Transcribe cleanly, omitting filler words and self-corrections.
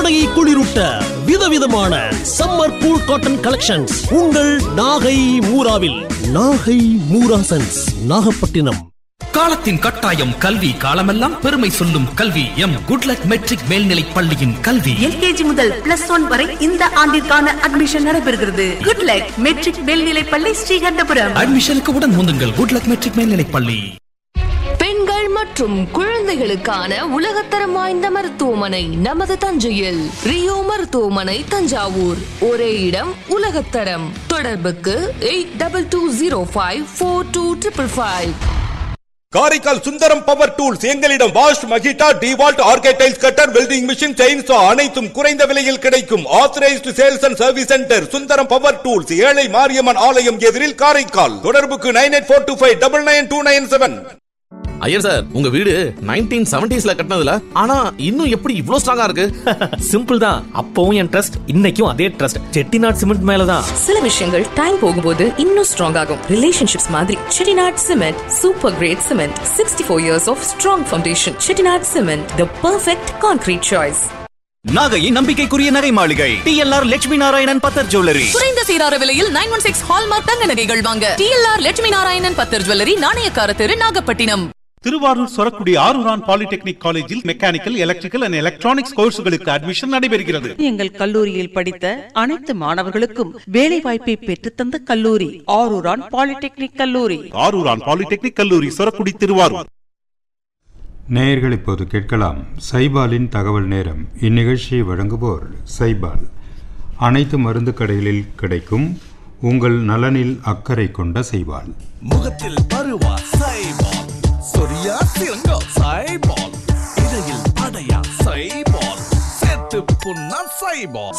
கோடையை குளிரூட்ட விதவிதமான summer cool cotton collections உங்கள் நாகை மூராவில். நாகை மூரா சென்ஸ், நாகப்பட்டினம். காலத்தின் கட்டாயம் கல்வி, காலமெல்லாம் பெருமை சொல்லும் கல்வி. எம் குட்லக் மெட்ரிக் மேல்நிலைப் பள்ளியின் கல்வி LKG முதல் +1 வரை இந்த ஆண்டிற்கான அட்மிஷன் நடைபெறுகிறது. குட்லக் மெட்ரிக் மேல்நிலைப் பள்ளி, ஸ்ரீகண்டபுரம். அட்மிஷனுக்கு உடன் முந்துங்கள். குட்லக் மெட்ரிக் மேல்நிலைப் பள்ளி. பெண்கள் மற்றும் குழந்தைகளுக்கான உலகத்தரம் வாய்ந்த மருத்துவமனை நமது தஞ்சையில். ரியோ மருத்துவமனை, தஞ்சாவூர். ஒரே இடம், உலகத்தரம். தொடர்புக்கு 82054255. Karaikal Sundaram power tools. எங்களிடம் wash, மகிட்டா, டிவால்ட், ஆர்கேடைல்ஸ் cutter, welding machine, chainsaw அனைத்தும் குறைந்த விலையில் கிடைக்கும். Authorised sales and service centre Sundaram power tools, ஏழை மாரியம்மன் ஆலயம் எதிரில், காரைக்கால். தொடர்புக்கு 9842599297. ஐயர் சார், உங்க வீடு 1970s கட்டினதுல, ஆனா இன்னும் எப்படி இவ்ளோ ஸ்ட்ராங்கா இருக்கு? சிம்பிள் தான். அப்பவும் என் ட்ரஸ்ட், இன்னைக்கும் அதே ட்ரஸ்ட். செட்டிநாட் சிமெண்ட் மேலதான். சில விஷயங்கள் டைம் போகும்போது இன்னும் ஸ்ட்ராங் ஆகும். ரிலேஷன்ஷிப்ஸ் மாதிரி Chettinad cement super great cement. 64 years of strong foundation. Chettinad cement, the perfect concrete choice. நாகையின் நம்பிக்கைக்குரிய நகை மாளிகை TLR லட்சுமி நாராயணன் பத்தர் ஜுவல்லரி. குறைந்த சீரார விலையில் 916 ஹால்மார்க் தங்க நகைகள் வாங்க TLR லட்சுமி நாராயணன் பத்தர் ஜுவல்லரி, நாணயக்கார தெரு, நாகப்பட்டினம். திருவாரூர் சொரக்குடி ஆரூரான் பாலிடெக்னிக் காலேஜில் mechanical, electrical and electronics கோர்ஸ்களுக்கு admission நடைபெறுகிறது. எங்கள் கல்லூரியில் படித்த அனைத்து மாணவர்களுக்கும் வேலை வாய்ப்பை பெற்றுத்தந்த கல்லூரி ஆரூரான் பாலிடெக்னிக் கல்லூரி. ஆரூரான் பாலிடெக்னிக் கல்லூரி, சொரக்குடி, திருவாரூர். நேயர்கள் இப்போது கேட்கலாம் சைபாலின் தகவல் நேரம். இந்நிகழ்ச்சியை வழங்குவோர் சைபால். அனைத்து மருந்து கடைகளில் கிடைக்கும் உங்கள் நலனில் அக்கறை கொண்ட சைபால். முகத்தில் பருவா சைபால், சொரியா சிறங்கா சைபால், இடையில் படையா சைபால், சேத்து புண்ணா சைபால்.